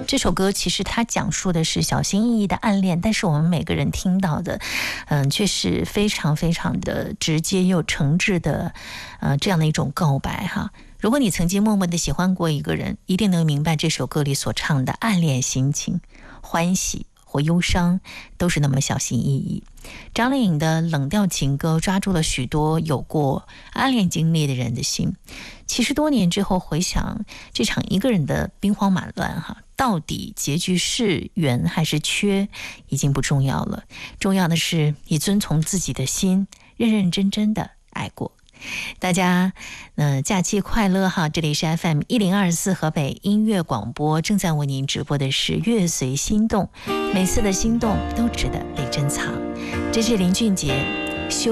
这首歌其实它讲述的是小心翼翼的暗恋，但是我们每个人听到的，却是非常非常的直接又诚挚的，这样的一种告白哈。如果你曾经默默的喜欢过一个人，一定能明白这首歌里所唱的暗恋心情，欢喜或忧伤都是那么小心翼翼。张靓颖的冷调情歌抓住了许多有过暗恋经历的人的心。其实多年之后回想这场一个人的兵荒马乱哈，到底结局是圆还是缺已经不重要了，重要的是你遵从自己的心，认认真真的爱过。大家假期快乐哈！这里是 FM1024 河北音乐广播，正在为您直播的是乐随心动，每次的心动都值得被珍藏。这是林俊杰